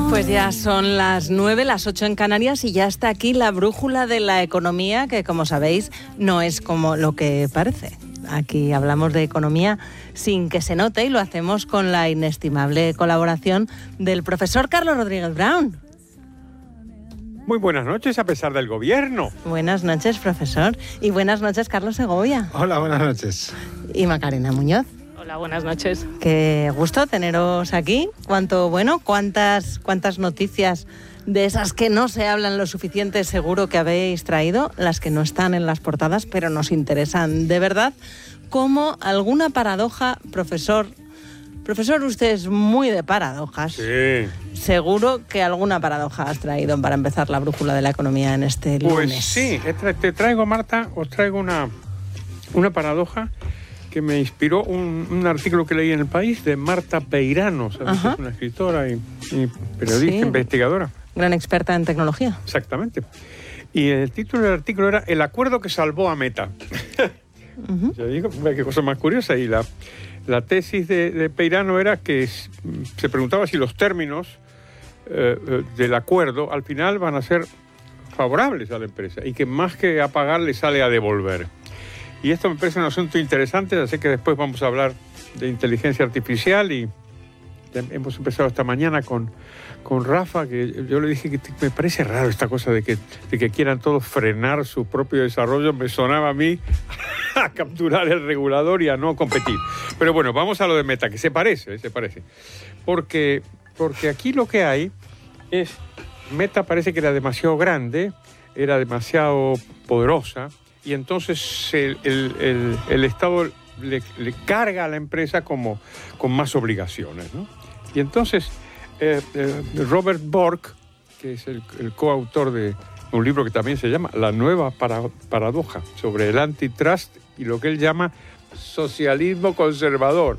Pues ya son las 9, las 8 en Canarias y ya está aquí la brújula de la economía, que como sabéis no es como lo que parece. Aquí hablamos de economía sin que se note y lo hacemos con la inestimable colaboración del profesor Carlos Rodríguez Brown. Muy buenas noches a pesar del gobierno. Buenas noches, profesor. Y buenas noches, Carlos Segovia. Hola, buenas noches. Y Macarena Muñoz. Hola, buenas noches. Qué gusto teneros aquí. ¿Cuántas noticias de esas que no se hablan lo suficiente seguro que habéis traído? Las que no están en las portadas, pero nos interesan de verdad. Como alguna paradoja, profesor. Profesor, usted es muy de paradojas. Sí. Seguro que alguna paradoja has traído para empezar la brújula de la economía en este lunes. Pues sí, te traigo, Marta, os traigo una paradoja que me inspiró un artículo que leí en El País de Marta Peirano, ¿sabes? Es una escritora y periodista, sí, investigadora. Gran experta en tecnología. Exactamente. Y el título del artículo era El acuerdo que salvó a Meta. Yo digo, qué cosa más curiosa. Y la tesis de Peirano era que se preguntaba si los términos del acuerdo al final van a ser favorables a la empresa y que más que a pagar le sale a devolver. Y esto me parece un asunto interesante, así que después vamos a hablar de inteligencia artificial y hemos empezado esta mañana con Rafa, que yo le dije que me parece raro esta cosa de que quieran todos frenar su propio desarrollo. Me sonaba a mí a capturar el regulador y a no competir. Pero bueno, vamos a lo de Meta, que se parece. Porque aquí lo que hay es, Meta parece que era demasiado grande, era demasiado poderosa, y entonces el Estado le carga a la empresa con más obligaciones, ¿no? Y entonces Robert Bork, que es el coautor de un libro que también se llama La nueva paradoja, sobre el antitrust y lo que él llama socialismo conservador.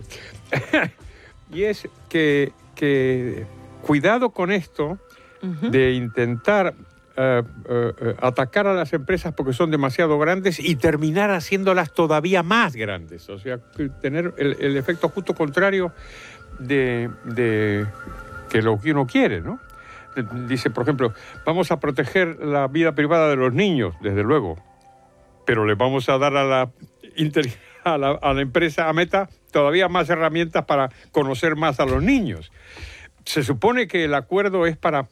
Y es que cuidado con esto de intentar atacar a las empresas porque son demasiado grandes y terminar haciéndolas todavía más grandes. O sea, tener el efecto justo contrario de que lo que uno quiere, ¿no? Dice, por ejemplo, vamos a proteger la vida privada de los niños, desde luego, pero le vamos a dar a la empresa, a Meta, todavía más herramientas para conocer más a los niños. Se supone que el acuerdo es para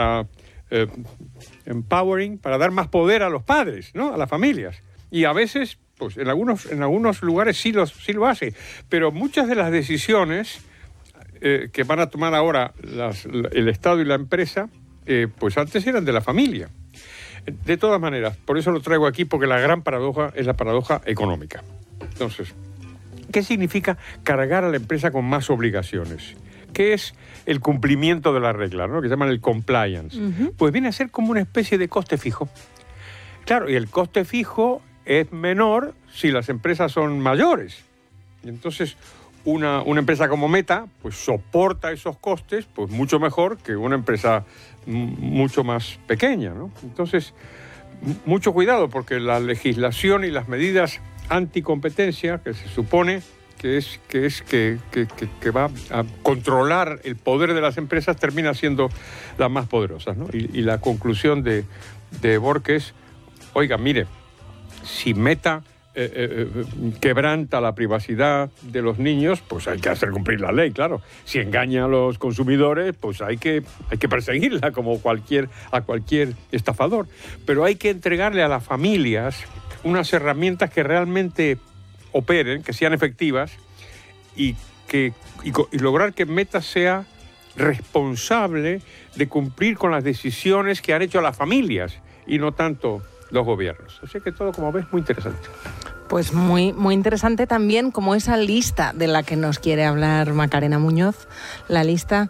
empowering, para dar más poder a los padres, ¿no? A las familias. Y a veces, pues en algunos lugares sí lo hace, pero muchas de las decisiones que van a tomar ahora el Estado y la empresa, pues antes eran de la familia. De todas maneras, por eso lo traigo aquí, porque la gran paradoja es la paradoja económica. Entonces, ¿qué significa cargar a la empresa con más obligaciones? ¿Qué es el cumplimiento de la regla, ¿no? Que se llama el compliance? Pues viene a ser como una especie de coste fijo. Claro, y el coste fijo es menor si las empresas son mayores. Y entonces, una empresa como Meta, pues soporta esos costes pues mucho mejor que una empresa mucho más pequeña, ¿no? Entonces, mucho cuidado, porque la legislación y las medidas anticompetencia, que se supone que va a controlar el poder de las empresas, termina siendo las más poderosas, ¿no? Y la conclusión de Bork es, oiga, mire, si Meta quebranta la privacidad de los niños, pues hay que hacer cumplir la ley, claro. Si engaña a los consumidores, pues hay que perseguirla como a cualquier estafador. Pero hay que entregarle a las familias unas herramientas que realmente operen, que sean efectivas y lograr que Meta sea responsable de cumplir con las decisiones que han hecho las familias y no tanto los gobiernos. Así que todo, como ves, muy interesante. Pues muy, muy interesante también como esa lista de la que nos quiere hablar Macarena Muñoz, la lista